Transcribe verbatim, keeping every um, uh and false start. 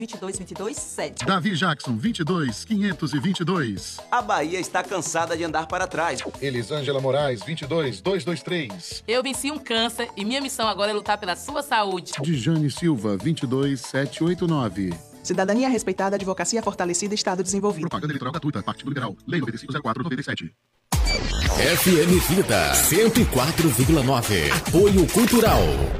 vinte e dois, vinte e dois, sete. Davi Jackson, vinte e dois, quinhentos e vinte e dois. A Bahia está cansada de andar para trás. Elisângela Moraes, vinte e dois, duzentos e vinte e três. Eu venci um câncer e minha missão agora é lutar pela sua saúde. Djane Silva, vinte e dois, setecentos e oitenta e nove. Cidadania respeitada, advocacia fortalecida, Estado desenvolvido. Propaganda eleitoral gratuita, Partido Liberal. Lei noventa e cinco zero quatro, noventa e sete. F M Vida cento e quatro vírgula nove. Apoio Cultural.